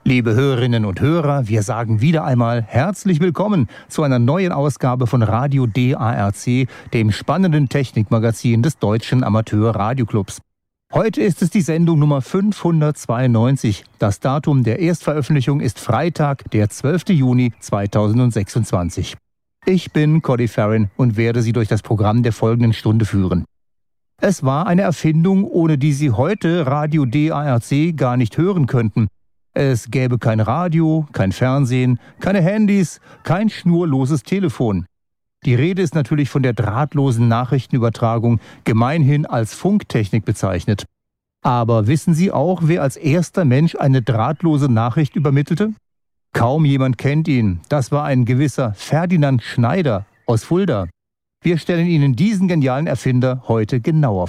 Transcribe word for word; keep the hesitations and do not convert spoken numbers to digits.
Liebe Hörerinnen und Hörer, wir sagen wieder einmal herzlich willkommen zu einer neuen Ausgabe von Radio D A R C, dem spannenden Technikmagazin des Deutschen Amateur-Radioclubs. Heute ist es die Sendung Nummer fünfhundertzweiundneunzig. Das Datum der Erstveröffentlichung ist Freitag, der zwölfte Juni zweitausendsechsundzwanzig. Ich bin Cody Farrin und werde Sie durch das Programm der folgenden Stunde führen. Es war eine Erfindung, ohne die Sie heute Radio D A R C gar nicht hören könnten. Es gäbe kein Radio, kein Fernsehen, keine Handys, kein schnurloses Telefon. Die Rede ist natürlich von der drahtlosen Nachrichtenübertragung, gemeinhin als Funktechnik bezeichnet. Aber wissen Sie auch, wer als erster Mensch eine drahtlose Nachricht übermittelte? Kaum jemand kennt ihn. Das war ein gewisser Ferdinand Schneider aus Fulda. Wir stellen Ihnen diesen genialen Erfinder heute genauer vor.